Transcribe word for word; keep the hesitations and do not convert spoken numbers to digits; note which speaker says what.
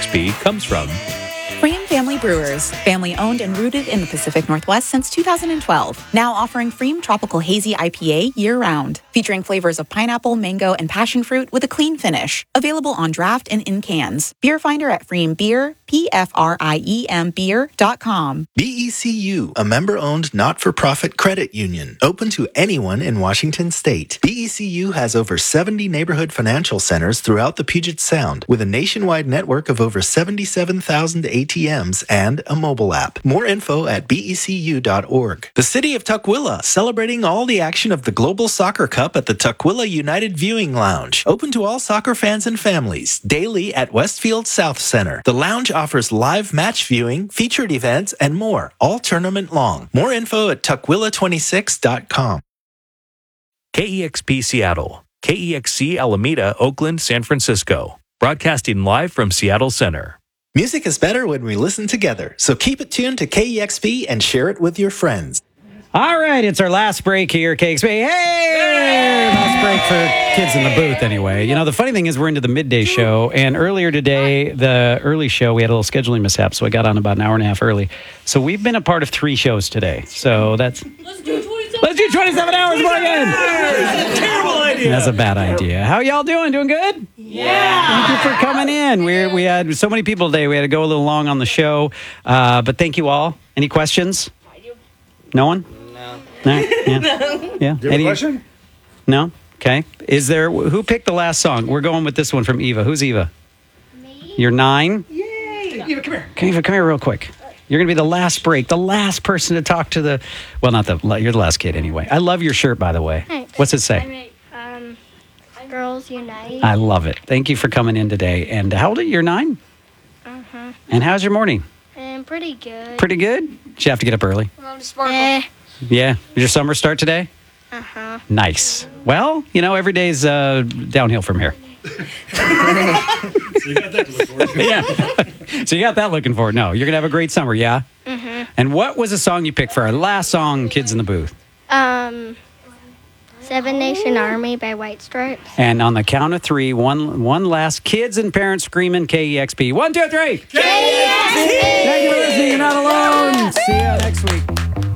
Speaker 1: P comes from
Speaker 2: Freem Family Brewers, family owned and rooted in the Pacific Northwest since two thousand twelve. Now offering Freem Tropical Hazy I P A year-round, featuring flavors of pineapple, mango, and passion fruit with a clean finish. Available on draft and in cans. Beer Finder at Freem Beer, P F R I E M beer dot com.
Speaker 3: B E C U, a member-owned not-for-profit credit union, open to anyone in Washington State. B E C U has over seventy neighborhood financial centers throughout the Puget Sound, with a nationwide network of over seventy-seven thousand A T Ms and a mobile app. More info at B E C U dot org. The city of Tukwila, celebrating all the action of the Global Soccer Cup at the Tukwila United Viewing Lounge. Open to all soccer fans and families, daily at Westfield South Center. The lounge offers live match viewing, featured events, and more, all tournament long. More info at tukwila twenty-six dot com.
Speaker 1: K E X P Seattle, K E X C Alameda, Oakland, San Francisco. Broadcasting live from Seattle Center.
Speaker 3: Music is better when we listen together, so keep it tuned to K E X P and share it with your friends.
Speaker 4: All right, it's our last break here, K X P. Hey! Hey! Last break for kids in the booth, anyway. You know, the funny thing is we're into the midday show, and earlier today, the early show, we had a little scheduling mishap, so I got on about an hour and a half early. So we've been a part of three shows today. So that's...
Speaker 5: Let's do twenty-seven,
Speaker 4: Let's do twenty-seven hours more again!
Speaker 5: Terrible idea.
Speaker 4: That's a bad idea. How y'all doing? Doing good?
Speaker 5: Yeah.
Speaker 4: Thank you for coming in. We we had so many people today. We had to go a little long on the show, uh, but thank you all. Any questions? No one?
Speaker 5: No.
Speaker 4: No. Yeah. Yeah.
Speaker 6: Do you have a question?
Speaker 4: No. Okay. Is there who picked the last song? We're going with this one from Eva. Who's Eva?
Speaker 5: Me.
Speaker 4: You're nine.
Speaker 6: Yay! Eva, come here.
Speaker 4: Okay, Eva, come here real quick. You're gonna be the last break, the last person to talk to the. Well, not the. You're the last kid anyway. I love your shirt, by the way.
Speaker 7: Thanks.
Speaker 4: What's it say?
Speaker 7: Um, Girls Unite.
Speaker 4: I love it. Thank you for coming in today. And how old are you? You're nine.
Speaker 7: Uh-huh.
Speaker 4: And how's your morning?
Speaker 7: And pretty good.
Speaker 4: Pretty good. Did you have to get up early?
Speaker 7: Eh.
Speaker 4: Yeah. Did your summer start today?
Speaker 7: Uh-huh.
Speaker 4: Nice. Well, you know, every day's uh, downhill from here.
Speaker 6: So you got that to look forward to.
Speaker 4: Yeah. So you got that looking forward. No, you're going to have a great summer, yeah?
Speaker 7: Mm-hmm.
Speaker 4: And what was the song you picked for our last song, Kids in the Booth?
Speaker 7: Um, Seven Nation Army by White Stripes.
Speaker 4: And on the count of three, one one last kids and parents screaming K E X P. One, two, three.
Speaker 7: K E X P!
Speaker 4: Thank you for listening. You're not alone. See you next week.